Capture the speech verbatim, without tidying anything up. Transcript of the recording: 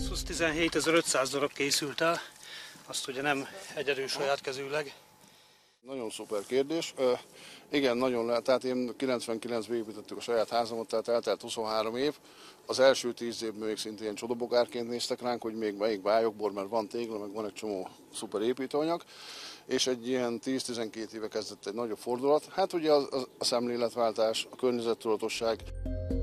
Asus tizenhétezer-ötszáz darab készült el, azt ugye nem egyedül saját kezűleg. Nagyon szuper kérdés. Uh, igen, nagyon lehet. Tehát én kilencvenkilencben építettük a saját házamat, tehát eltelt huszonhárom év. Az első tíz évben még szintén csodabogárként néztek ránk, hogy még melyik bájokból, mert van tégla, meg van egy csomó szuper építőanyag. És egy ilyen tíz-tizenkét éve kezdett egy nagyobb fordulat. Hát ugye a, a, a szemléletváltás, a környezettudatosság.